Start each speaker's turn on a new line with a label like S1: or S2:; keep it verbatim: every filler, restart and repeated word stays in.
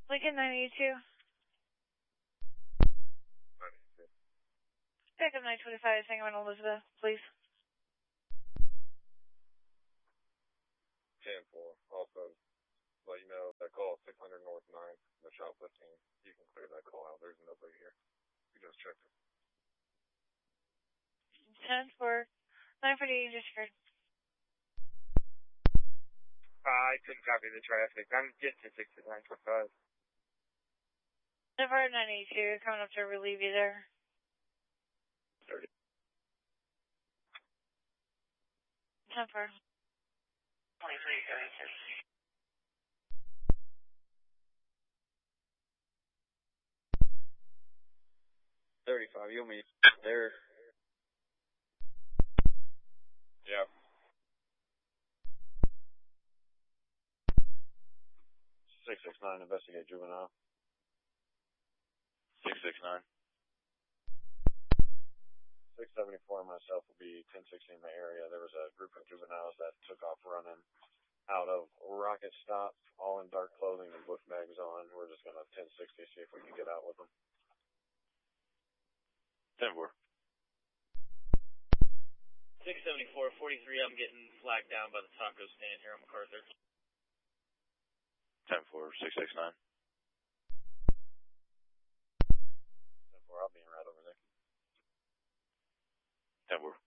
S1: Lincoln nine eighty-two. Pick up nine twenty-five, Sangamon Elizabeth, please.
S2: ten four. Also, let you know that call six hundred North nine, the shoplifting. You can clear that call out. There's nobody here. We just checked it.
S1: ten four. nine forty-eight, disregard.
S3: I couldn't copy the traffic. I'm getting to sixty-nine twenty-five.
S1: Number nine eighty-two, coming up to relieve you there.
S3: thirty.
S1: ten four.
S3: twenty-three, thirty-six. thirty-five, you'll meet there.
S2: Yeah. six six nine, investigate juvenile.
S4: six six nine.
S2: six seventy-four myself will be ten sixty in the area. There was a group of juveniles that took off running out of Rocket Stop, all in dark clothing and book bags on. We're just going to ten sixty, see if we can get out with them.
S4: ten four.
S5: six seventy-four, forty-three, I'm getting flagged down by the taco stand here on MacArthur.
S4: ten four, six six nine.
S2: ten four, I'll be right over there.
S4: ten four.